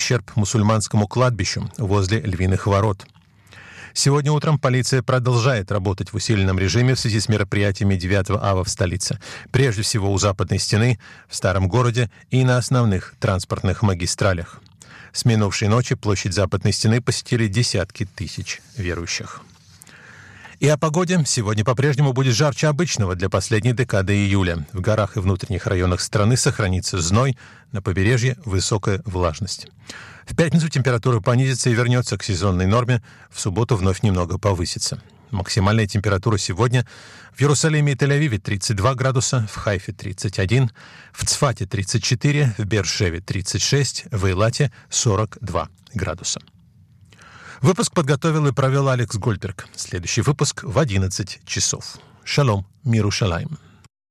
ущерб мусульманскому кладбищу возле Львиных ворот. Сегодня утром полиция продолжает работать в усиленном режиме в связи с мероприятиями 9 ава в столице. Прежде всего у Западной стены, в Старом городе и на основных транспортных магистралях. С минувшей ночи площадь Западной стены посетили десятки тысяч верующих. И о погоде. Сегодня по-прежнему будет жарче обычного для последней декады июля. В горах и внутренних районах страны сохранится зной, на побережье высокая влажность. В пятницу температура понизится и вернется к сезонной норме, в субботу вновь немного повысится. Максимальная температура сегодня в Иерусалиме и Тель-Авиве 32 градуса, в Хайфе 31, в Цфате 34, в Беэр-Шеве 36, в Эйлате 42 градуса. Выпуск подготовил и провел Алекс Гольдберг. Следующий выпуск в 11 часов. Шалом, мир Иерушалаим.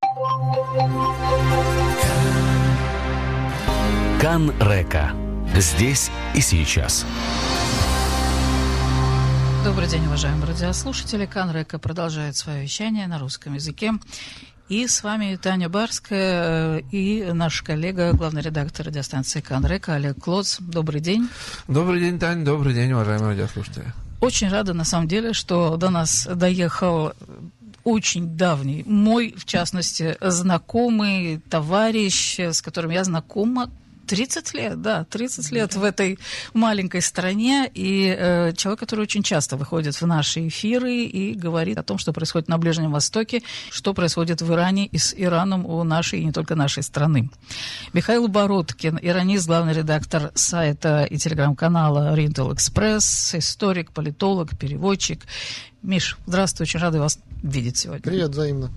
Кан Река. Здесь и сейчас. Добрый день, уважаемые радиослушатели. Кан Река продолжает свое вещание на русском языке. И с вами Таня Барская и наш коллега, главный редактор радиостанции Кан Река Олег Клоц. Добрый день. Добрый день, Таня. Добрый день, уважаемые радиослушатели. Очень рада, на самом деле, что до нас доехал очень давний, мой, в частности, знакомый товарищ, с которым я знакома 30 лет, да, 30 лет в этой маленькой стране, и человек, который очень часто выходит в наши эфиры и говорит о том, что происходит на Ближнем Востоке, что происходит в Иране и с Ираном у нашей и не только нашей страны. Михаил Бородкин, иранист, главный редактор сайта и телеграм-канала Oriental Express, историк, политолог, переводчик. Миш, здравствуй, очень рада вас видеть сегодня. Привет, взаимно.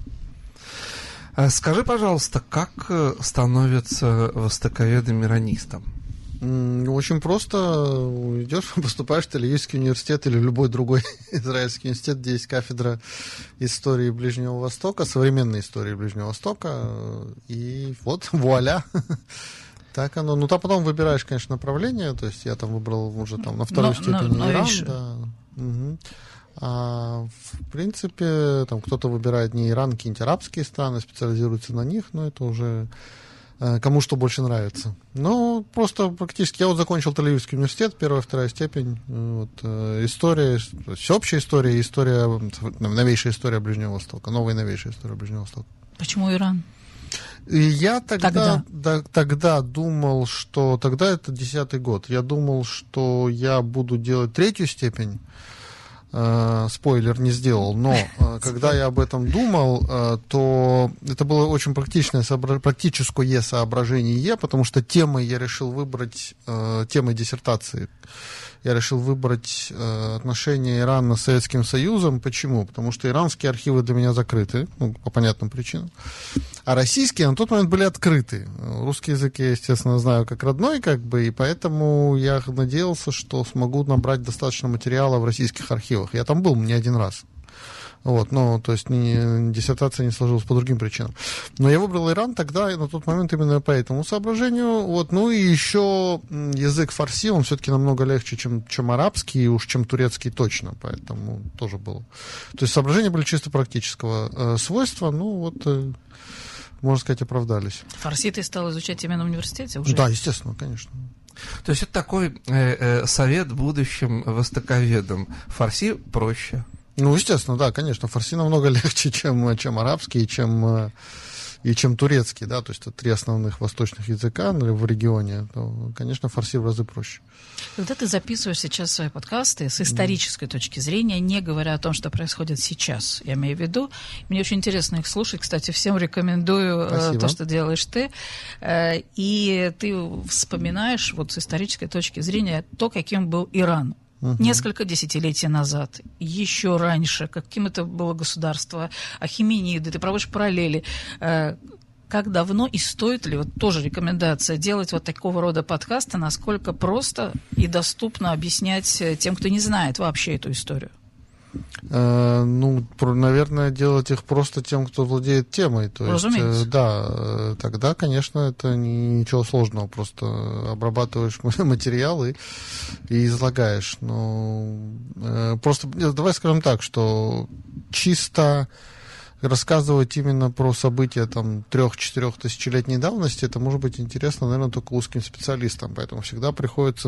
Скажи, пожалуйста, как становится востоковедом-иранистом? Очень просто. Идешь, поступаешь в Тель-Авивский университет или любой другой израильский университет, где есть кафедра истории Ближнего Востока, современной истории Ближнего Востока, и вот, вуаля. Так оно. Ну, там потом выбираешь, конечно, направление, то есть я там выбрал уже там на второй степени Иран, да. Угу. А в принципе, там кто-то выбирает не Иран, какие-нибудь арабские страны, специализируется на них, но это уже кому что больше нравится. Но просто практически я вот закончил Тель-Авивский университет, первая, вторая степень, вот, история, всеобщая история, история, новейшая история Ближнего Востока, новая новейшая история Ближнего Востока. Почему Иран? И я тогда думал, что тогда это 10-й год, я думал, что я буду делать третью степень. Спойлер не сделал, но когда я об этом думал, то это было очень практическое соображение, потому что темой я решил выбрать, темой диссертации, я решил выбрать отношения Ирана с Советским Союзом. Почему? Потому что иранские архивы для меня закрыты, ну, по понятным причинам, а российские на тот момент были открыты. Русский язык я, естественно, знаю как родной, как бы, и поэтому я надеялся, что смогу набрать достаточно материала в российских архивах. Я там был не один раз. Вот, но, то есть, диссертация не сложилась по другим причинам. Но я выбрал Иран тогда, на тот момент, именно по этому соображению. Вот, ну и еще язык фарси, он все-таки намного легче, чем арабский, и уж чем турецкий точно, поэтому тоже было. То есть, соображения были чисто практического свойства, ну вот, можно сказать, оправдались. Фарси ты стал изучать именно в университете уже? Да, естественно, конечно. То есть, это такой совет будущим востоковедам. Фарси проще. Ну, естественно, да, конечно, фарси намного легче, чем арабский и чем турецкий, да, то есть это три основных восточных языка в регионе, то, конечно, фарси в разы проще. Когда ты записываешь сейчас свои подкасты с исторической точки зрения, не говоря о том, что происходит сейчас, я имею в виду, мне очень интересно их слушать, кстати, всем рекомендую то, что делаешь ты, и ты вспоминаешь вот с исторической точки зрения то, каким был Иран. Несколько десятилетий назад, еще раньше, каким это было государство, Ахемениды, ты проводишь параллели. Как давно и стоит ли, вот тоже рекомендация, делать вот такого рода подкасты, насколько просто и доступно объяснять тем, кто не знает вообще эту историю? Ну, наверное, делать их просто тем, кто владеет темой. То Разумеется. Есть, да, тогда, конечно, это ничего сложного, просто обрабатываешь материал и излагаешь. Но просто давай скажем так, что чисто рассказывать именно про события там 3-4 тысячелетней давности, это может быть интересно, наверное, только узким специалистам, поэтому всегда приходится